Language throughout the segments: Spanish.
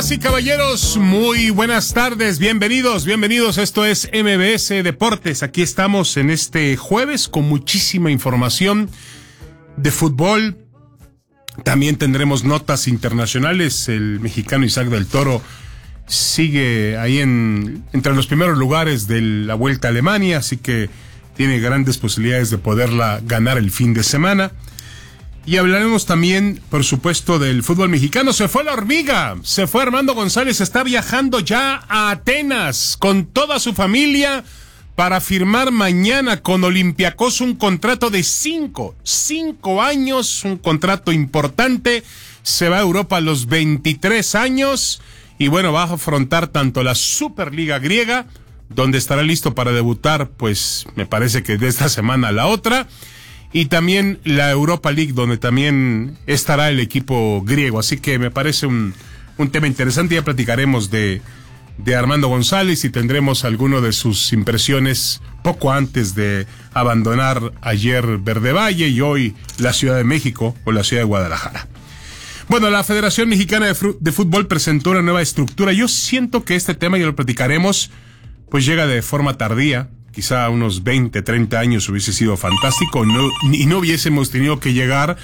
Damas y caballeros, muy buenas tardes, bienvenidos. Esto es MBS Deportes. Aquí estamos en este jueves con muchísima información de fútbol. También tendremos notas internacionales. El mexicano Isaac del Toro sigue ahí entre los primeros lugares de la Vuelta a Alemania, así que tiene grandes posibilidades de poderla ganar el fin de semana. Y hablaremos también, por supuesto, del fútbol mexicano. Se fue la hormiga, se fue Armando González, está viajando ya a Atenas con toda su familia para firmar mañana con Olympiacos un contrato de 5 años, un contrato importante. Se va a Europa a los 23 años y bueno, va a afrontar tanto la Superliga griega, donde estará listo para debutar, pues me parece que de esta semana a la otra, y también la Europa League, donde también estará el equipo griego. Así que me parece un tema interesante. Ya platicaremos de Armando González y tendremos alguno de sus impresiones poco antes de abandonar ayer Verde Valle y hoy la Ciudad de México o la Ciudad de Guadalajara. Bueno, la Federación Mexicana de Fútbol presentó una nueva estructura. Yo siento que este tema, ya lo platicaremos, pues llega de forma tardía. Quizá unos 20, 30 años hubiese sido fantástico, no hubiésemos tenido que llegar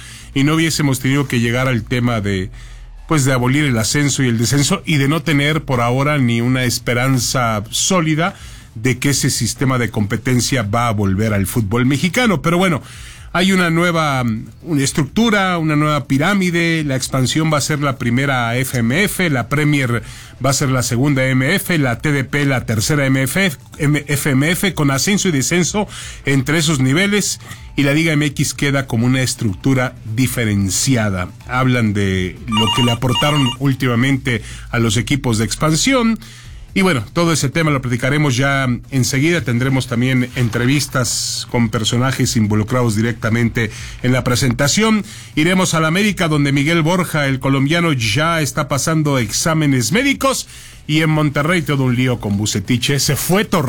al tema de abolir el ascenso y el descenso y de no tener por ahora ni una esperanza sólida de que ese sistema de competencia va a volver al fútbol mexicano. Pero bueno, hay una nueva estructura, una nueva pirámide. La expansión va a ser la primera FMF, la Premier va a ser la segunda MF, la TDP la tercera FMF, con ascenso y descenso entre esos niveles, y la Liga MX queda como una estructura diferenciada. Hablan de lo que le aportaron últimamente a los equipos de expansión. Y bueno, todo ese tema lo platicaremos ya enseguida. Tendremos también entrevistas con personajes involucrados directamente en la presentación. Iremos a la América, donde Miguel Borja, el colombiano, ya está pasando exámenes médicos. Y en Monterrey todo un lío con Vucetich. Se fue